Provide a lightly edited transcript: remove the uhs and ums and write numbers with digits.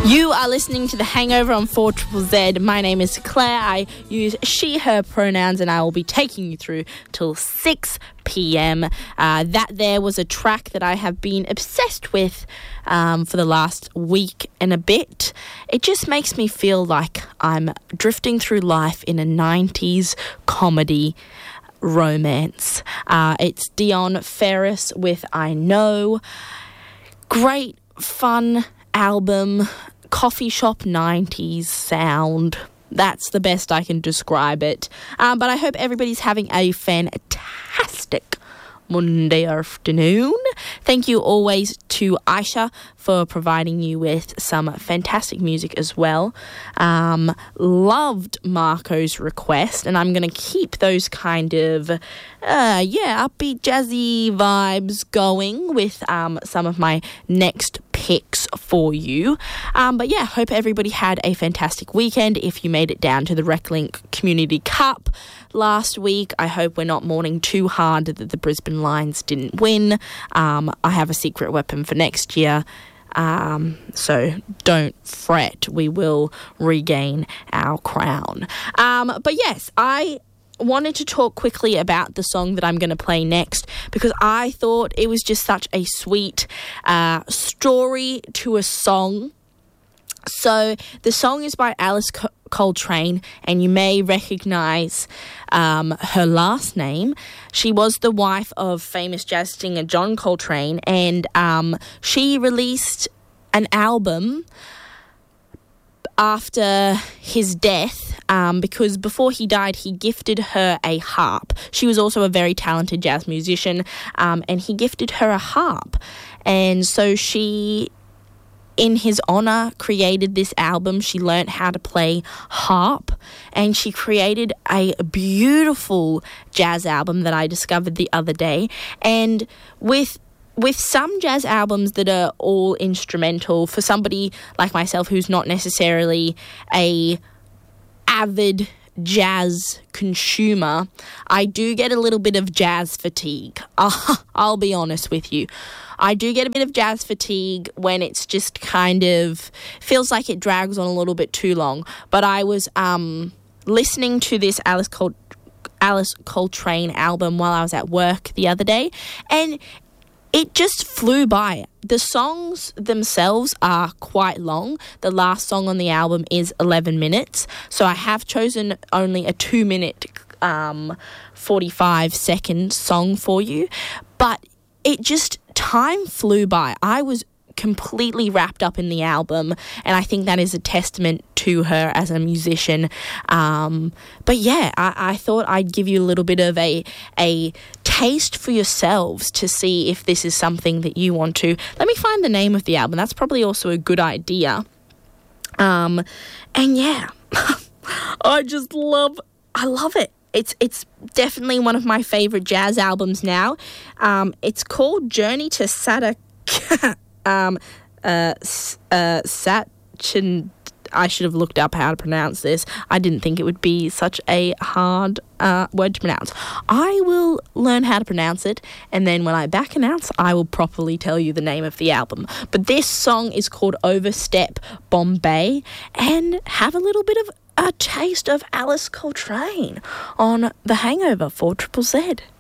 You are listening to The Hangover on 4ZZZ. My name is Claire. I use she, her pronouns, and I will be taking you through till 6 p.m. That there was a track that I have been obsessed with for the last week and a bit. It just makes me feel like I'm drifting through life in a 90s comedy romance. It's Dion Ferris with I Know. Great, fun album. Coffee shop 90s sound. That's the best I can describe it. But I hope everybody's having a fantastic Monday afternoon. Thank you always to Aisha for providing you with some fantastic music as well. Loved Marco's request, and I'm going to keep those kind of upbeat jazzy vibes going with some of my next picks for you. But yeah, hope everybody had a fantastic weekend. If you made it down to the RecLink Community Cup last week, I hope we're not mourning too hard that the Brisbane Lions didn't win. I have a secret weapon for next year. So don't fret, we will regain our crown. But yes, I wanted to talk quickly about the song that I'm going to play next because I thought it was just such a sweet story to a song. So the song is by Alice Coltrane, and you may recognise her last name. She was the wife of famous jazz singer John Coltrane, and she released an album after his death because before he died, he gifted her a harp. She was also a very talented jazz musician, and he gifted her a harp. And so she, in his honour, created this album. She learnt how to play harp, and she created a beautiful jazz album that I discovered the other day. And with some jazz albums that are all instrumental, for somebody like myself who's not necessarily a avid jazz consumer, I do get a little bit of jazz fatigue. I'll be honest with you. I do get a bit of jazz fatigue when it's just kind of feels like it drags on a little bit too long. But I was listening to this Alice Coltrane album while I was at work the other day, and it just flew by. The songs themselves are quite long. The last song on the album is 11 minutes. So I have chosen only a 2-minute, 45-second song for you. But it just, time flew by. I was completely wrapped up in the album, and I think that is a testament to her as a musician. But yeah, I thought I'd give you a little bit of a taste for yourselves to see if this is something that you want to. Let me find the name of the album. That's probably also a good idea. And yeah, I love it. It's definitely one of my favorite jazz albums now. It's called Journey to I should have looked up how to pronounce this. I didn't think it would be such a hard word to pronounce. I will learn how to pronounce it, and then when I back announce, I will properly tell you the name of the album. But this song is called Overstep Bombay, and have a little bit of a taste of Alice Coltrane on The Hangover 4ZZZ.